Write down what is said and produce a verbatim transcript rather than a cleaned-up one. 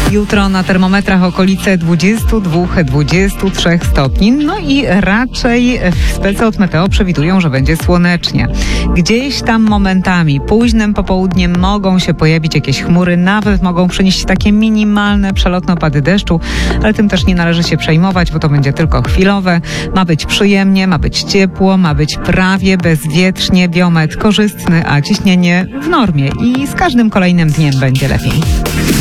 Jutro na termometrach okolice dwadzieścia dwa dwadzieścia trzy stopni, no i raczej specy od Meteo przewidują, że będzie słonecznie. Gdzieś tam momentami, późnym popołudniem mogą się pojawić jakieś chmury, nawet mogą przynieść takie minimalne, przelotne opady deszczu, ale tym też nie należy się przejmować, bo to będzie tylko chwilowe. Ma być przyjemnie, ma być ciepło, ma być prawie bezwietrznie, biometr korzystny, a ciśnienie w normie i z każdym kolejnym dniem będzie lepiej.